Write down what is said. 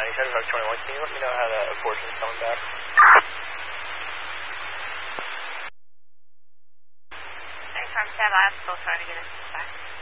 7521, can you let me know how that portion is coming back? Thanks, I'm still trying to get it back.